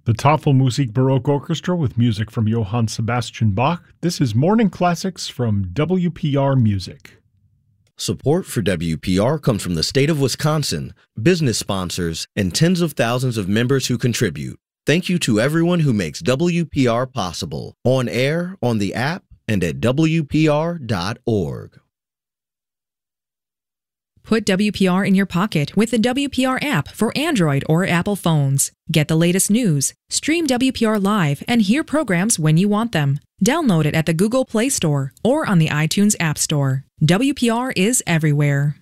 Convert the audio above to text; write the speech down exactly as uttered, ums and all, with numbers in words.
The Tafelmusik Baroque Orchestra with music from Johann Sebastian Bach. This is Morning Classics from W P R Music. Support for W P R comes from the state of Wisconsin, business sponsors, and tens of thousands of members who contribute. Thank you to everyone who makes W P R possible, on air, on the app, and at W P R dot org. Put W P R in your pocket with the W P R app for Android or Apple phones. Get the latest news, stream W P R live, and hear programs when you want them. Download it at the Google Play Store or on the iTunes App Store. W P R is everywhere.